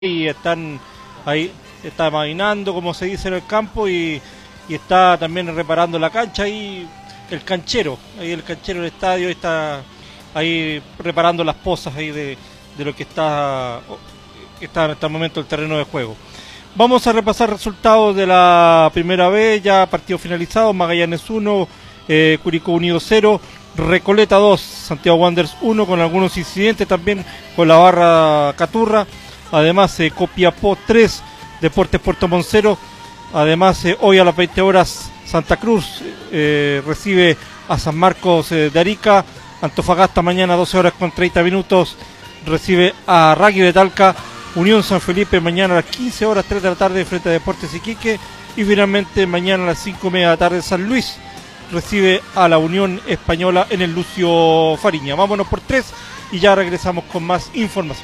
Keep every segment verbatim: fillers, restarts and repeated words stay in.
y están ahí, está marinando, como se dice en el campo, y, y está también reparando la cancha y el canchero, ahí el canchero del estadio está ahí reparando las pozas ahí de, de lo que está, está en este momento el terreno de juego. Vamos a repasar resultados de la primera vez, ya partido finalizado: Magallanes uno, eh, Curicó Unido cero, Recoleta dos, Santiago Wanderers uno, con algunos incidentes también con la barra Caturra. Además, eh, Copiapó tres, Deportes Puerto Montt cero. Además, eh, hoy a las veinte horas, Santa Cruz eh, recibe a San Marcos eh, de Arica. Antofagasta mañana doce horas con treinta minutos recibe a Rugby de Talca. Unión San Felipe mañana a las quince horas, tres de la tarde, frente a Deportes Iquique. Y finalmente mañana a las cinco y media de la tarde, San Luis recibe a la Unión Española en el Lucio Fariña. Vámonos por tres y ya regresamos con más información.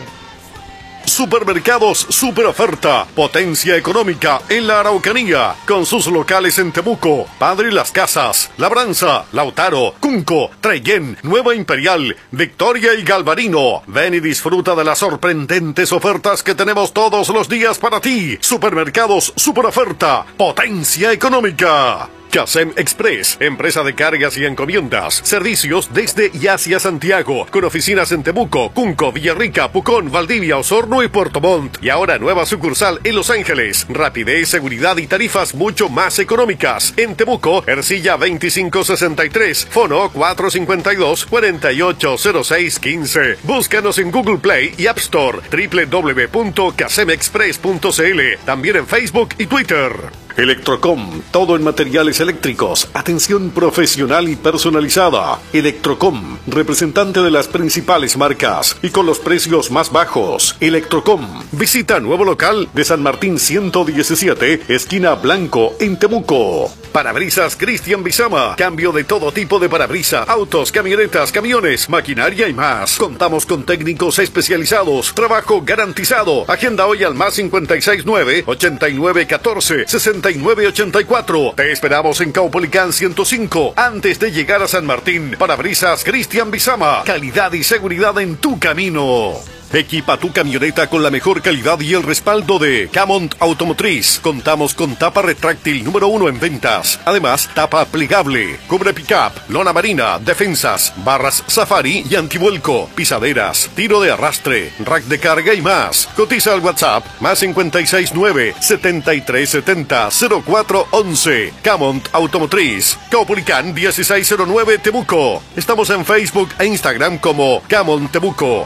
Supermercados Super Oferta, potencia económica en la Araucanía, con sus locales en Temuco, Padre Las Casas, Labranza, Lautaro, Cunco, Trellén, Nueva Imperial, Victoria y Galvarino. Ven y disfruta de las sorprendentes ofertas que tenemos todos los días para ti. Supermercados Super Oferta, potencia económica. Casem Express, empresa de cargas y encomiendas, servicios desde y hacia Santiago, con oficinas en Temuco, Cunco, Villarrica, Pucón, Valdivia, Osorno y Puerto Montt. Y ahora nueva sucursal en Los Ángeles. Rapidez, seguridad y tarifas mucho más económicas. En Temuco, Ercilla veinticinco sesenta y tres, Fono cuatro cinco dos, cuatro ocho cero seis uno cinco. Búscanos en Google Play y App Store, doble u doble u doble u punto casem express punto c l, también en Facebook y Twitter. Electrocom, todo en materiales eléctricos, atención profesional y personalizada. Electrocom, representante de las principales marcas y con los precios más bajos. Electrocom, visita nuevo local de San Martín ciento diecisiete, esquina Blanco, en Temuco. Parabrisas Cristian Bizama, cambio de todo tipo de parabrisas, autos, camionetas, camiones, maquinaria y más. Contamos con técnicos especializados, trabajo garantizado. Agenda hoy al más cincuenta y seis nueve, ochenta y nueve catorce, sesenta y nueve ochenta y cuatro. Te esperamos en Caupolicán ciento cinco, antes de llegar a San Martín. Parabrisas Cristian Bizama, calidad y seguridad en tu camino. Equipa tu camioneta con la mejor calidad y el respaldo de Camont Automotriz. Contamos con tapa retráctil número uno en ventas. Además, tapa plegable, cubre pickup, lona marina, defensas, barras safari y antivuelco, pisaderas, tiro de arrastre, rack de carga y más. Cotiza al WhatsApp más cincuenta y seis nueve, setenta y tres setenta, cero cuatro once. Camont Automotriz, Caupolicán dieciséis cero nueve, Temuco. Estamos en Facebook e Instagram como Camont Temuco.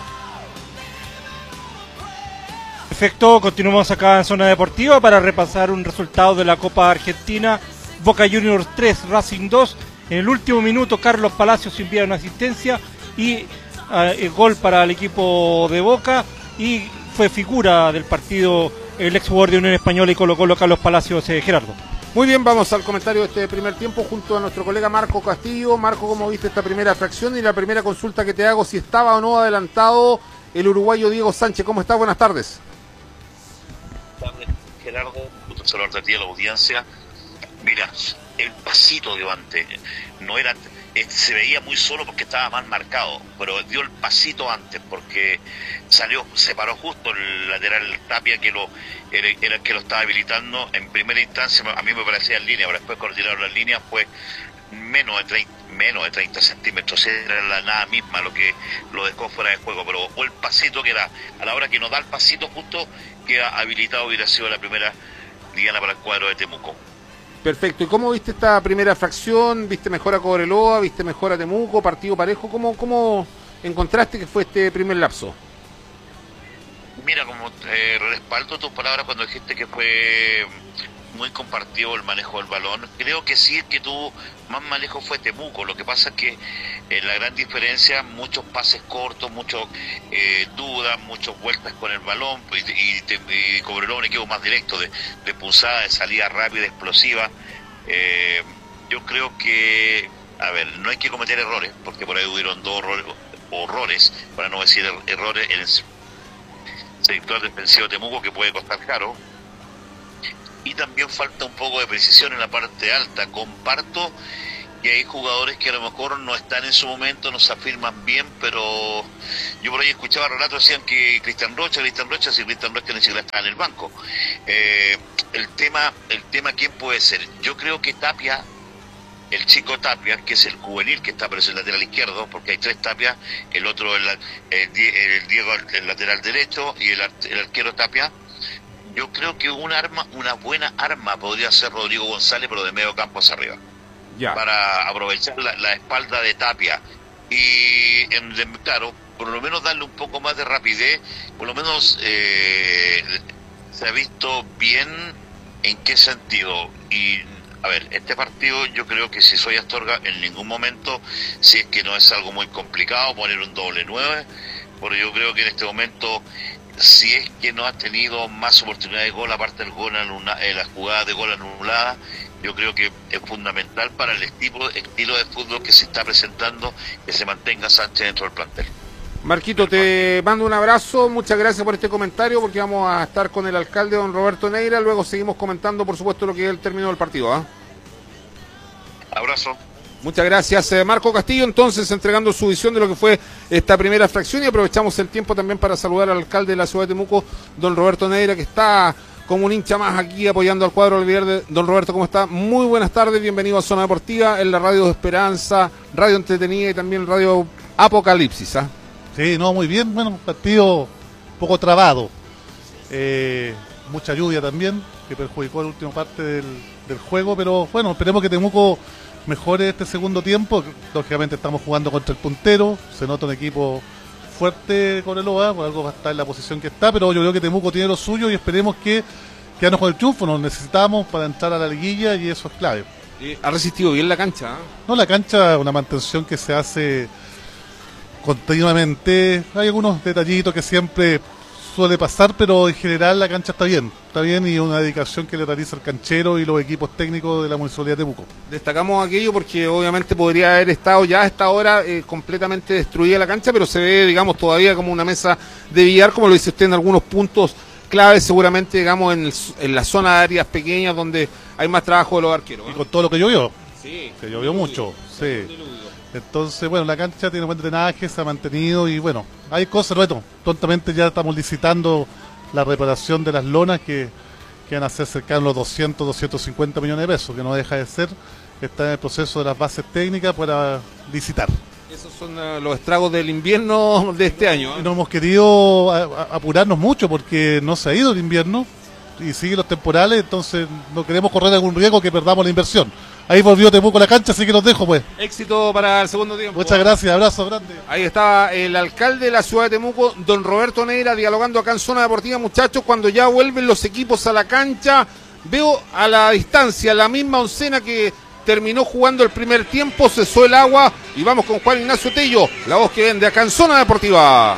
Perfecto, continuamos acá en Zona Deportiva para repasar un resultado de la Copa Argentina. Boca Juniors tres, Racing dos. En el último minuto, Carlos Palacios envía una asistencia y uh, el gol para el equipo de Boca, y fue figura del partido el ex jugador de Unión Española y Colo Colo, Carlos Palacios. eh, Gerardo. Muy bien, vamos al comentario de este primer tiempo junto a nuestro colega Marco Castillo. Marco, ¿cómo viste esta primera fracción? Y la primera consulta que te hago, si estaba o no adelantado el uruguayo Diego Sánchez. ¿Cómo estás? Buenas tardes. Tardes, Gerardo, gusto saludarte a ti, a la audiencia. Mira, el pasito de antes no era, eh, se veía muy solo porque estaba mal marcado, pero dio el pasito antes porque salió, se paró justo el lateral Tapia, que lo era, era el que lo estaba habilitando. En primera instancia a mí me parecía en línea, pero después cuando tiraron las líneas fue menos de treinta, menos de treinta centímetros, era la nada misma lo que lo dejó fuera de juego, pero o el pasito que da, a la hora que nos da el pasito justo, queda habilitado, hubiera sido la primera diana para el cuadro de Temuco. Perfecto, ¿y cómo viste esta primera fracción? ¿Viste mejor a Cobreloa? ¿Viste mejor a Temuco? ¿Partido parejo? ¿Cómo, cómo encontraste que fue este primer lapso? Mira, como eh, respaldo tus palabras cuando dijiste que fue muy compartido el manejo del balón. Creo que sí, que tuvo más manejo fue Temuco. Lo que pasa es que eh, la gran diferencia, muchos pases cortos, muchas eh, dudas, muchas vueltas con el balón, y, y, y Cobreloa un equipo más directo, de, de punzada, de salida rápida, explosiva. Eh, yo creo que, a ver, no hay que cometer errores, porque por ahí hubieron dos errores, horrores, para no decir er, errores, en el sector defensivo de Temuco, que puede costar caro. Y también falta un poco de precisión en la parte alta. Comparto y hay jugadores que a lo mejor no están en su momento, no se afirman bien, pero yo por ahí escuchaba relatos, decían que Cristian Rocha, Cristian Rocha, si Cristian Rocha ni siquiera está en el banco. Eh, el tema, el tema, ¿quién puede ser? Yo creo que Tapia, el chico Tapia, que es el juvenil que está, pero es el lateral izquierdo, porque hay tres Tapias, el otro, el, el, el Diego, el lateral derecho, y el, el arquero Tapia. Yo creo que un arma, una buena arma podría ser Rodrigo González, pero de medio campo hacia arriba. Ya. Para aprovechar la, la espalda de Tapia y en, de, claro, por lo menos darle un poco más de rapidez, por lo menos eh, se ha visto bien en qué sentido. Y a ver, este partido yo creo que si soy Astorga en ningún momento, si es que no es algo muy complicado poner un doble nueve, porque yo creo que en este momento, si es que no has tenido más oportunidades de gol aparte del gol anula, eh, la jugada de gol anulada, yo creo que es fundamental para el estilo, estilo de fútbol que se está presentando, que se mantenga Sánchez dentro del plantel. Marquito, te mando un abrazo, muchas gracias por este comentario, porque vamos a estar con el alcalde don Roberto Neira, luego seguimos comentando por supuesto lo que es el término del partido. ¿eh? Abrazo. Muchas gracias, eh, Marco Castillo, entonces entregando su visión de lo que fue esta primera fracción, y aprovechamos el tiempo también para saludar al alcalde de la ciudad de Temuco, don Roberto Neira, que está como un hincha más aquí apoyando al cuadro verde. Don Roberto, ¿cómo está? Muy buenas tardes, bienvenido a Zona Deportiva, en la radio de Esperanza, radio entretenida y también radio Apocalipsis. ¿eh? Sí, no, muy bien, bueno, partido un poco trabado, eh, mucha lluvia también, que perjudicó la última parte del, del juego, pero bueno, esperemos que Temuco mejore este segundo tiempo. Lógicamente estamos jugando contra el puntero, se nota un equipo fuerte con el O A, por algo va a estar en la posición que está, pero yo creo que Temuco tiene lo suyo y esperemos que quedarnos con el triunfo, nos necesitamos para entrar a la liguilla y eso es clave. Eh, ha resistido bien la cancha. ¿eh? No, la cancha, una mantención que se hace continuamente, hay algunos detallitos que siempre suele pasar, pero en general la cancha está bien, está bien, y una dedicación que le realiza el canchero y los equipos técnicos de la Municipalidad de Temuco. Destacamos aquello porque obviamente podría haber estado ya a esta hora eh, completamente destruida la cancha, pero se ve, digamos, todavía como una mesa de billar, como lo dice usted, en algunos puntos claves, seguramente, digamos, en, el, en la zona de áreas pequeñas donde hay más trabajo de los arqueros. ¿eh? Y con todo lo que llovió, sí, que llovió mucho, sí. Entonces, bueno, la cancha tiene buen drenaje, se ha mantenido y bueno, hay cosas, bueno, tontamente ya estamos licitando la reparación de las lonas que, que van a ser cercanos a los doscientos, doscientos cincuenta millones de pesos, que no deja de ser, está en el proceso de las bases técnicas para licitar. Esos son uh, los estragos del invierno de este año. ¿eh? No hemos querido a, a, apurarnos mucho porque no se ha ido el invierno y siguen los temporales, entonces no queremos correr algún riesgo que perdamos la inversión. Ahí volvió Temuco la cancha, así que los dejo pues. Éxito para el segundo tiempo. Muchas gracias, abrazo grande. Ahí estaba el alcalde de la ciudad de Temuco, don Roberto Neira, dialogando acá en Zona Deportiva. Muchachos, cuando ya vuelven los equipos a la cancha, veo a la distancia la misma oncena que terminó jugando el primer tiempo, cesó el agua y vamos con Juan Ignacio Tello, la voz que vende acá en Zona Deportiva.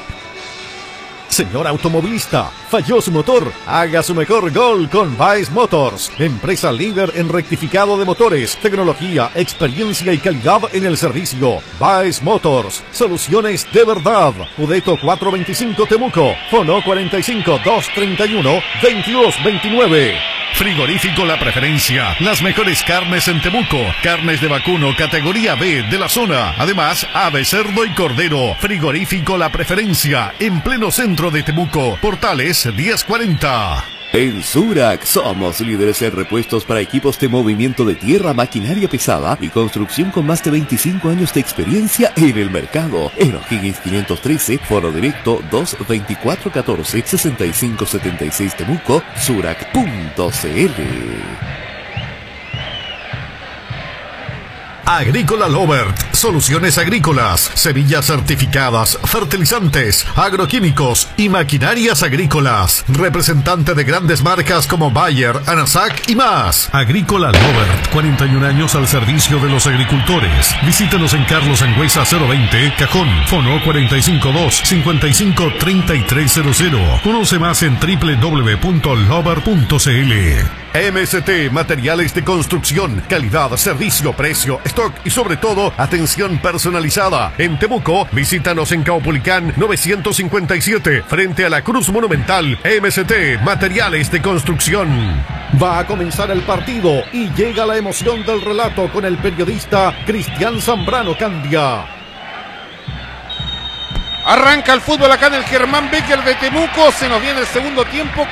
Señor automovilista, falló su motor, haga su mejor gol con Baez Motors, empresa líder en rectificado de motores, tecnología, experiencia y calidad en el servicio. Baez Motors, soluciones de verdad. Udeto cuatrocientos veinticinco Temuco, Fono cuarenta y cinco, doscientos treinta y uno, veintidós veintinueve. Frigorífico La Preferencia, las mejores carnes en Temuco, carnes de vacuno categoría B de la zona, además ave, cerdo y cordero. Frigorífico La Preferencia, en pleno centro de Temuco, Portales diez cuarenta. En Surac somos líderes en repuestos para equipos de movimiento de tierra, maquinaria pesada y construcción con más de veinticinco años de experiencia en el mercado. En O'Higgins quinientos trece, foro directo dos veinticuatro catorce sesenta y cinco setenta y seis Temuco, surac punto c l. Agrícola Lovert, soluciones agrícolas, semillas certificadas, fertilizantes, agroquímicos y maquinarias agrícolas. Representante de grandes marcas como Bayer, Anasac y más. Agrícola Lovert, cuarenta y un años al servicio de los agricultores. Visítenos en Carlos Angüesa cero veinte, Cajón, Fono cuarenta y cinco dos, cincuenta y cinco, treinta y tres cero cero. Conoce más en doble u doble u doble u punto lovert punto c l. M S T Materiales de Construcción, calidad, servicio, precio, stock y sobre todo atención personalizada. En Temuco, visítanos en Caupolicán novecientos cincuenta y siete, frente a la Cruz Monumental. M S T Materiales de Construcción. Va a comenzar el partido y llega la emoción del relato con el periodista Cristian Zambrano Candia. Arranca el fútbol acá en el Germán Becker de Temuco. Se nos viene el segundo tiempo.